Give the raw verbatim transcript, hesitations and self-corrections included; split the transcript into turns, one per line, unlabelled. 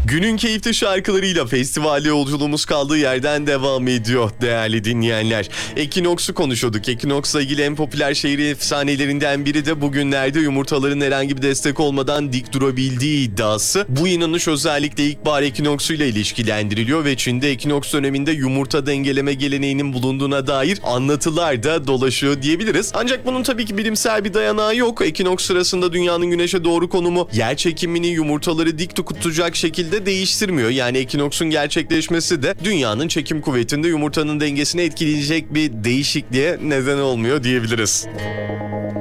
Günün keyifli şarkılarıyla festivale yolculuğumuz kaldığı yerden devam ediyor değerli dinleyenler. Ekinoks'u konuşuyorduk. Ekinoks'la ilgili en popüler şehir efsanelerinden biri de bugünlerde yumurtaların herhangi bir destek olmadan dik durabildiği iddiası. Bu inanış özellikle ilkbahar ekinoksuyla ilişkilendiriliyor ve Çin'de ekinoks döneminde yumurta dengeleme geleneğinin bulunduğuna dair anlatılar da dolaşıyor diyebiliriz. Ancak bunun tabii ki bilimsel bir dayanağı yok. Ekinoks sırasında dünyanın güneşe doğru konumu yer çekimini yumurtaları dik tutacak şekilde değiştirmiyor. Yani ekinoksun gerçekleşmesi de dünyanın çekim kuvvetinde yumurtanın dengesini etkileyecek bir değişikliğe neden olmuyor diyebiliriz.